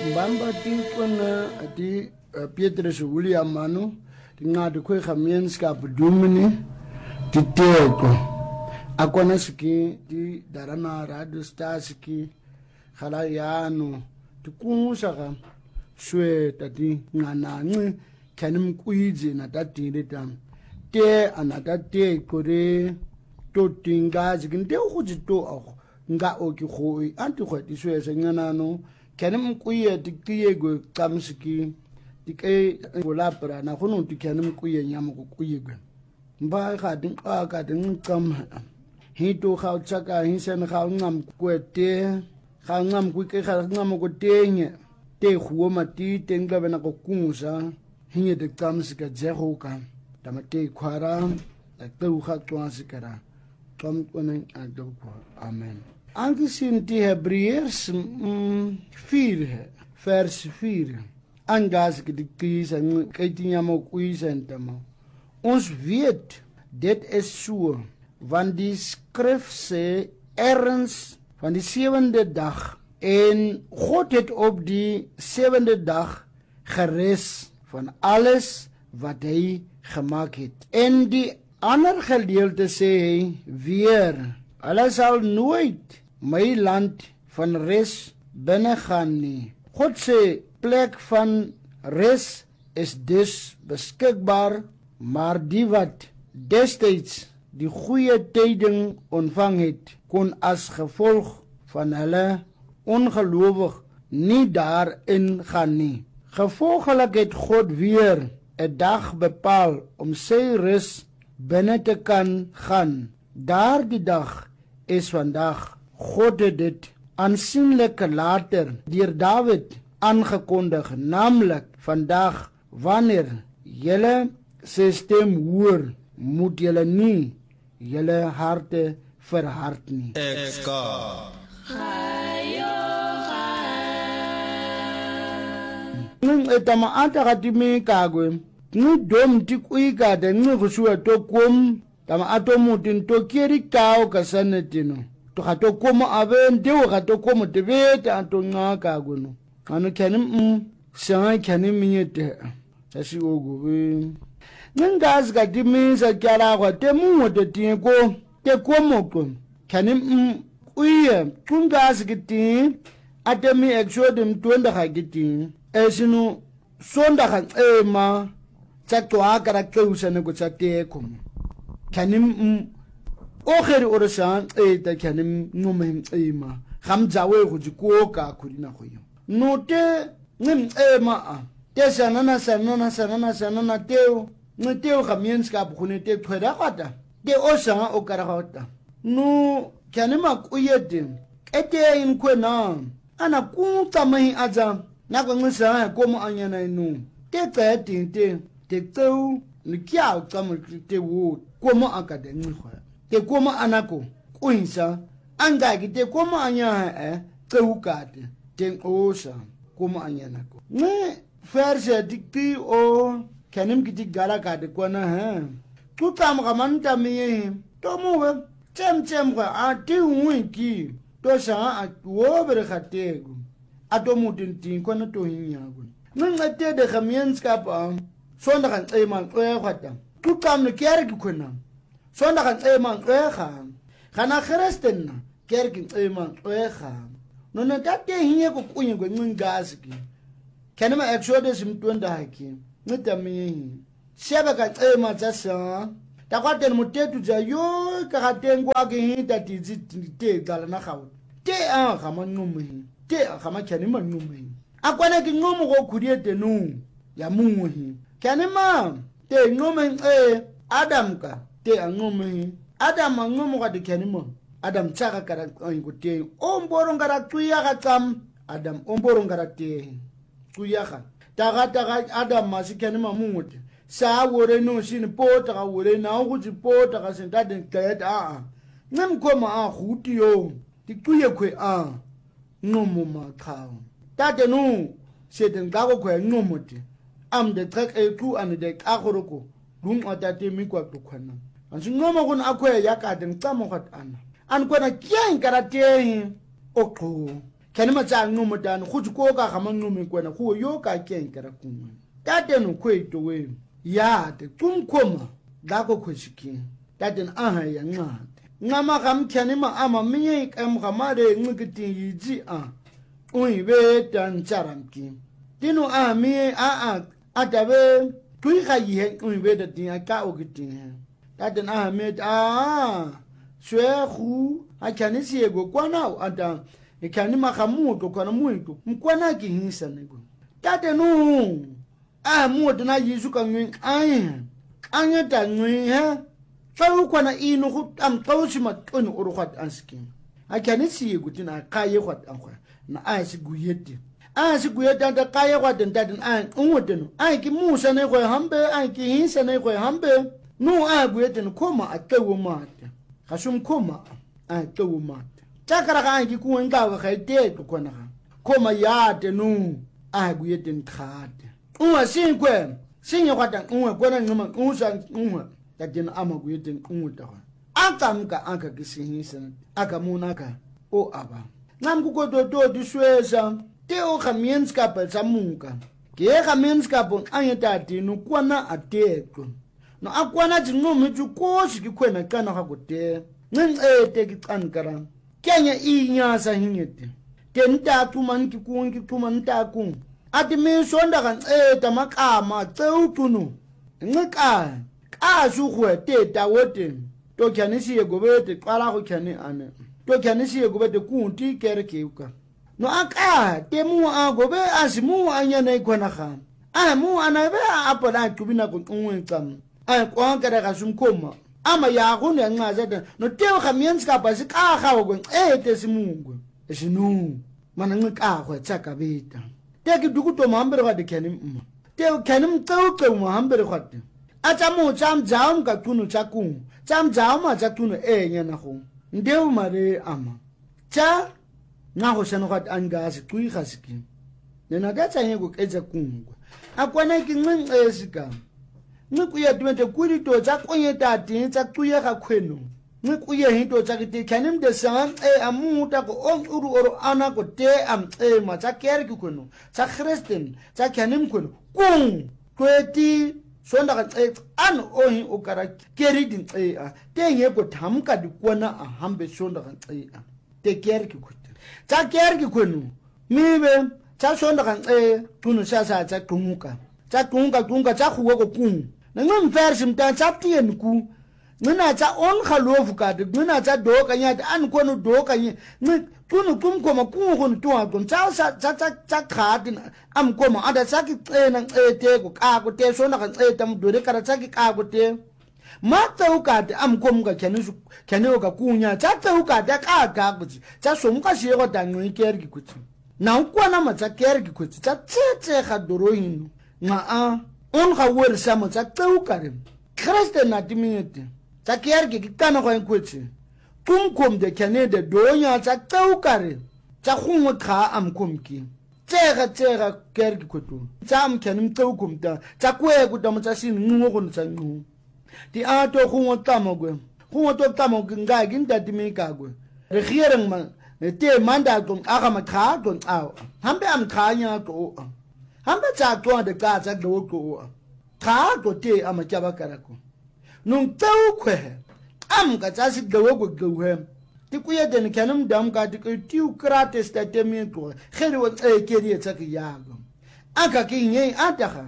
Mbamba tikona ati Petrus William Manu tingadi kwe gemeenskap dominee die teko akona siki die darana radio stasiki khala yano tikungusa shwe tati ngananci kanim kuiji na tati ritam te anatate kore to tinga zikinte uji to nga oki khoi anti khoti shwe senganano kanim kuye tikiye go kamsiki tikai golapra na khono tikanim kuye nyama ko kuye go mba ga din kam hito khau chaka hinsen khau ngam kwete khau ngam kwike khau ngam ko tenye te khuo mati tengla bena ko kungusa hinye de kamsika jehoka tamate khwara takau kha twasikara tom konen adoko amen. Aangezien die Hebreërs 4 vers 4 aangas ik die kies en kyk jy maar kuis en tama. Ons weet dit is so want die skrif sê erns van die 7de dag en God het op die 7de dag geres van alles wat hy gemaak het. En die ander gedeelte sê weer hulle sal nooit my land van res binne gaan nie. God sê plek van res is dus beskikbaar, maar die wat destyds die goeie tyding ontvang het, kon as gevolg van hulle ongelowig nie daarin gaan nie. Gevolglik het God weer 'n dag bepaal om sy res binne te kan gaan. Daardie dag is vandag. God het dit aansienlik later deur Dawid aangekondig, naamlik vandag wanneer julle sy stem hoor, moet julle nie julle harte verhard nie. Etama anta katimi kagwe ni dom tikuika de ni kusua tokum tama atomutin tokieri kao kasanetino to gato komo aben dewo gato komo tebete anto ngaka gono anu kanim sa kanim miete asi ogobe ngas ga dimisa kyala kwa temu de tinko te komo ko kanim uye kungas giti atemi exodum 20 ga giti esinu sonda ga ema tsatwa kara keusa ne ko tsateko kanim Oger orasan ta kanim ngomem ema khamjawe go jikoka khurina khoyo note ngem ema te sanana teo ngeteo gemeenskap khone te khweda gata te osa o kara gata no kanima kuyete ete in kwena ana ku tsamai aja na go ngisa ko mo anyana inu te tete te teu ni kya tsamu te wo ko mo akade ngkhwa te koma anako kuinsa angaki te koma anya teukate te osa koma anya nako ne verse dikti o kanim kiti gala kade kona tutam gamanta mi to mo chem ga ati winki to sa atwo ber khatego atomutin tin kona to hinyago ngate de gemeenskap sonda kan ema kwata tutam ne kerk kona sonda kan ema kwega kana Christen kerk ema kwega no na tate hinye ko kunye ko ngingaski kanema Exodus 20 haki ngitami sheba ka ema tsasa takwaten mutetu ja yo ka katengwa ke hita tizi te dala na khawo te kama numuhi te kama kanema numuhi akwana ki ngomo ko kuriete nu ya munguhi kanema te ngome Adam ka te angome Adam angomo ka dikanimo Adam chaka kara ngote omboro ngara tuya katam Adam omboro ngara te tuya ka taga Adam masikanima mungote sa wore no sin pota ka wore na uji pota ka sentade kayet nem koma khutiyo tikuye kwe ngomo makhawo tate no seten gago kwe ngomote am de trek ku an de agoroko dum atate mi kwa tukwana ansi ngoma kun akwe yakade ngtsamo khat an kona kyan karate okho kani matsa ngumo dan khu ko ka ga mangumo kwena khu yo ka kenkera kunwa tate no kweto we ya te kumkoma dako khwishiki tate aha ya ngate ngama gam kani ma ama minye kam gamare ngikiti yiji uibe tan charamki tinu mi atabe tuiga yi uibe da tin ka ogitin tate mi shwehu akani siego kwana ata ikani makamuto kana muito mkwana ki hinsa nego tate no muto na yisu ka ngin anya ta ngin ha so kwana inu ku am tawshi matoni urukhat anskin akani siego tina kaye khat ankwa na siguyeti anta kaye khat tate unwoteno ki musa ne ko hambe ki hinsa ne ko hambe no guyeti koma atewo mate kasum koma atewo mate takara ka ki ku nga ga khaite to kona koma yate no guyeti khate unwa sinkwe sinye kwata unwa kona ngoma unsa unwa tajena ama guyeti unwa akamka aka kisihisa akamunaka o aba namku do diswesa te o khamienska pa samunka ke khamienska bon anyeta tinu kwana atekho no akwana jinqomi jukoshi kikhwena kana ga kote ngincete kicandikara kenya inyasa hingete tentatu man kikungi kumantaku ati misonda kanceta makama tseutuno ngika kashukhwe teta wote to kyanisiye gobete qala go kyane ane to kyanisiye gobete kunti kerekeuka no aka temu gobe asimu anyana ikhona kha mu anabe apola tubina ko unwecam kwankere ga sumkoma ama ya go ne ngaza no teo khamiensi ka basi ka ga go simungu esinu mana ngika go tsaka beta teki dukuto mahambere ga dikeni teo kenim teuke mahambere ga atamu chamjam ka tunu chaku chamjam ma tunu nyana go ndeu mare ama cha ngaho seno ga angazi kuiga siki nena gatsa nyego ketsa kungwa akwana ki nqesika ngikuye twente kulito tsa konyeta tin tsa kuye ga khweno ngikuye hinto tsa kiti khanim de sang amuta ko uru oro ana ko te ma tsa ker ki khweno tsa kristen tsa khanim khweno kung tweti sonda ga an ohi okara keri din te nyego thamka dikwana hambe sonda ga te ker ki khweno tsa ker ki khweno mibe tsa sonda ga tunu sasa tsa tunga tsa khuwa ko kung nangam versi mtan chaptien ku ngina tsa on khalofu ka de ngina tsa doka nya an kono doka nya tunu kumkoma kungu tuwa kon tsa khadi am koma ada tsa ki tsena te ko ka ko te sona ka tam dore kara tsa ki ka ko te mata ukade am komga kene ka kunya tsa ukade ka ko tsa somka shego danwe kergi kuti na ukwana matsa kergi kuti tsa tsetse ga dorohino on ga wer samo tsa ukare kriste na diminete tsa kergi kana go enkwetse kumkom de kene de donya tsa ukare tsa khungwe kha am komki tsega kergi kutu tsa am kenim ukum ta tsa kwe kuta motsa sin ngo go tsa ngo di ato khungwe tamogwe nga ginta dimikagwe regering ma te mandato aga matrato hambe am khanya to hambe tsa to de ka tsa do ko trato te am tjaba karako nung tawkwe am ka tsa si do go gwe ti kuye den kanum dam ka ti tiu krates ta temi ko kheri wo keri tsa ki yago aka kinye ataha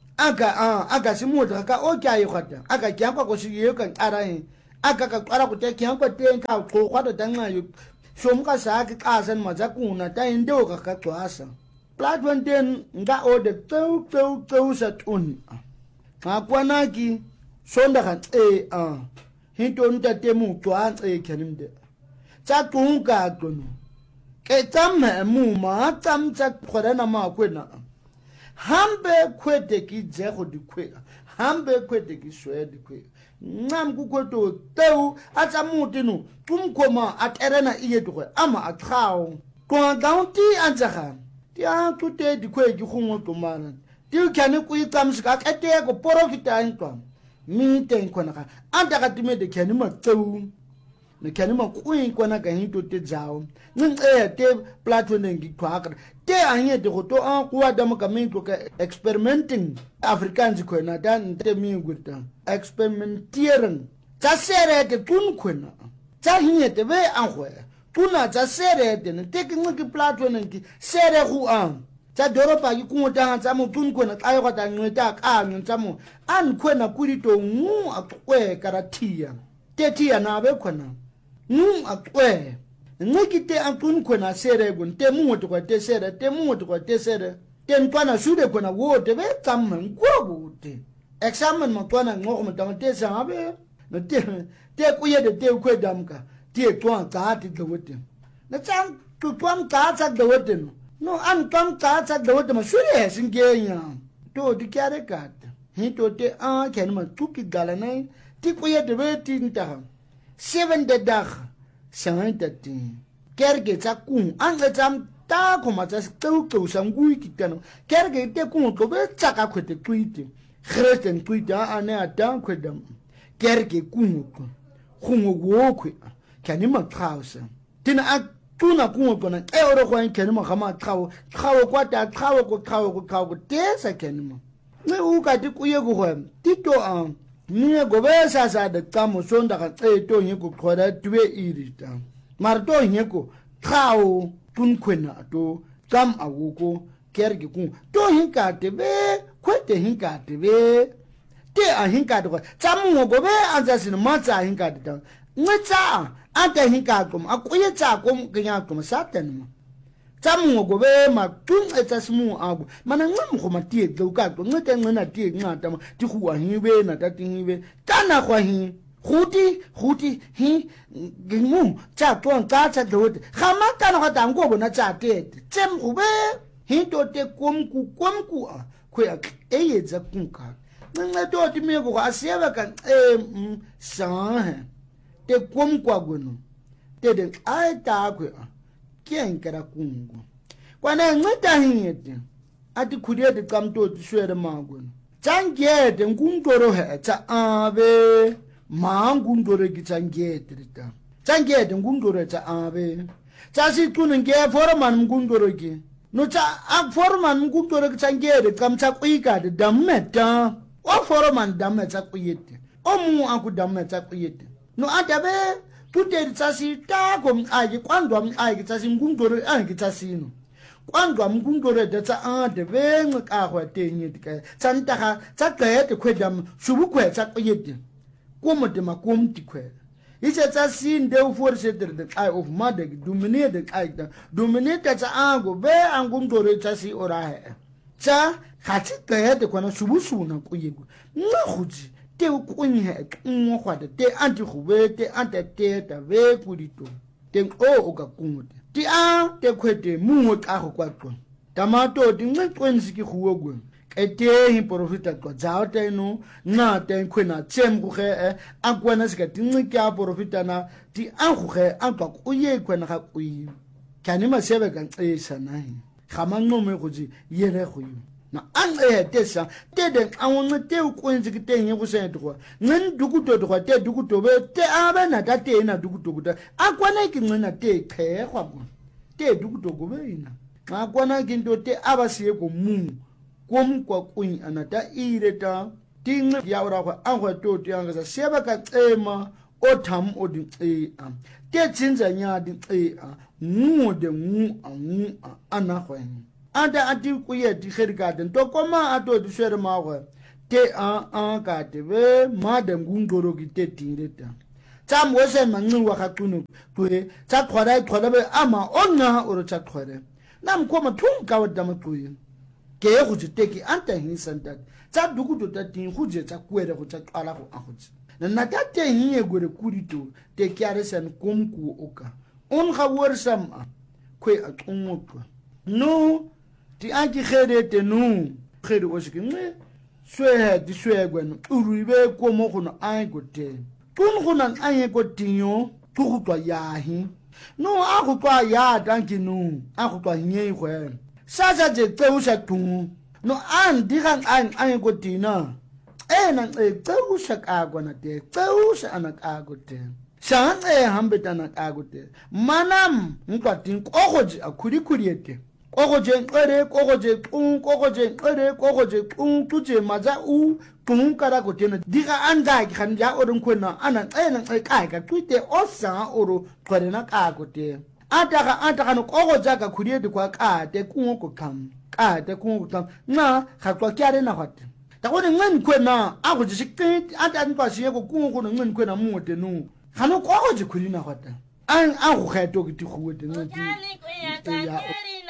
aka simuta ka o kya yi khata aka kya ko si ye kan arahin aka ka qara ku te kya ko te ka ko khata tanga yu somka sa ka san ma za kuna ta indo ka twasa platform den nga o de to sa tun ka kwana ki sonda kan hinto nta temu twa kenim de tsa tun ka tun ke tam mu ma tam tsa khorana ma kwena hambe kwete ki dzego dikwe hambe kwete ki shwe dikwe ngam ku kweto teu atsa mutinu tumkoma aterena iyedwe ama atrao ko daunti anzaga tia tute dikwe ki khungo tomana ti kane ku ikamsika kete ko porokita ntwa mi ten kona ka anda ka time de kane ma teu ne kanima kuin kwana ka hinto te zao ning te platform ngi kwaka te anye de goto an kwa dam ka min ka experimenting africans ko na dan te mi gurta experimenteren ta sere te kun kuna ta hinye te be an khwe tuna ta sere te ne te ngi platform ngi sere hu an ta doropa ki kunta han tsamu tun kuna ayo ka ta ngita ka ngi tsamu an kwena kurito ngu akwe karatia te tia na be kuna akwe ngikite antun kona sere gun te muto kwa te sere te muto kwa te sere te ntwana sude kona wote be tamman gogote examen mtwana ngoko mtamate sabe no te kuye de te kwe damka te twan ka ti dowote na chang tu twan ka cha dowote no an twan ka cha dowote ma sure singenya to di kyare kat hito te a ken ma tuki galana ti kuye de be ti nta 7 de dag sangatati kerge tsa kun anga jam ta koma tsa to sangui kitano kerge te kun to be tsaka kwete twiti khresten twita ane ata kwedam kerge kun wo kwe kani ma khausa tina atuna kun ko na euro ko kani ma khama khawo kwa ta khawo te sa kani ma ne u ka ti kuye go ti to niye gobe sasa da kamo sonda ka to nyeko khoda twe irita marto nyeko khao tun kwena to kam awuko kergi kun to hinka te be kwete hinka te be te a hinka to tamu gobe anzasin matsa hinka ta ngata anta hinka kom akuye tsa kom kenya kom satan tamu gobe ma tun etasmu agu mana ngam ko matie gauka to ngata ngana tie ngata ma ti huwa hiwe na tatingiwe kana kwa hi huti hi gimu cha ton ka cha dot khama kana ka tango bona cha te tsem gobe hi to te komku ko ya eyeza kunka ngata to me go asiba kan sa te komku agono te de ai ta ko kien kara kungu kwana ngata hinyete ati kudia de kamto tswere magun changete ngundoro he cha abe mangundoro ki changete rita changete ngundoro cha abe chasi tunenge forman ngundoro ki no cha a forman ngundoro ki changete kamcha kuika de dameta o forman dameta kuyete o mu aku dameta kuyete no atabe tute tsasi ta kom aji kwandwa aji tsasi ngundoro aji tsasino kwandwa ngundoro de tsa de beng ka hwa tenye dika tsanta ga tsa kete kwedam shubu kwe tsa kuyete komo de makom tikwe ise tsasi nde uforse de eye of mother dominate the eye dominate tsa ango be angundoro tsasi ora he tsa khati kete kwana shubu suna kuyego ngahuji te kunye ngo kwade te anti khube te antate ta ve pudito te o ka kungote ti a te kwete mu ka go kwatwa tamato di ngqwenzi ki khuwogwe ete hi profita kwa zao te no na te kwena tsem go ge akwana sika tinqi ka profita na ti a go ge akwa kuye kwena ga kuyi kani masebe ka nxesa nahi khamanqo me go ji yere go yo na anga tesa tede awon te ukwenzi kitenye kusetwa ngin dukuto to te dukuto be te abana tate na dukuto kuta akwana kinqina te khekwa ko te dukuto go be ina akwana kinto te abasiye ko mu komkwa kun anata ireta tinga yawra ko angwa to te anga sa seba ka tsema o tham o di te tsinza nya di mu de mu ana khwen anda ati kuye di khergaden to koma ato di shere mawe te ka te be madam ngundoro ki te tireta tsam wese mangni wa khatunu kuye tsa khwara be ama onna oro tsa khwara nam koma thung ka wada makuye ke go teki anta hinsanta tsa dukuto ta tin khuje tsa kwere go tsa qala go ahutse na ta te hiye gore kurito te kyare san komku oka on ga worsam kwe atungotwa no ti anki kherete nu khere o sikine swe di swe gwen uribe ko mo khono ai gote tun khonan ai gotinyo tu khutwa yahi no a khutwa ya danki nu a khutwa nye khwe saja je tseusha tu no an di gang ai gotina na tseusha ka gona te tseusha anak a gote Shange hambe tana kagote. Manam nkwatin kogoje akuri ete. Kogoje nkere kogoje tuje maza u kara kotena diga anda kan ja orun kwena ana kai ka tuite osa oro kwarena kagote. Ataka no kogoja ka kuriete kwa kate kungo kam. Kate kungo kam. Na khakwa kyare na kwate. Takone ngani kwena akujishikte ata nkwashiye ko kungo no ngani kwena muote nu. Khano kogoje kurina kwate. An go kgeto ke tikhuwe teng.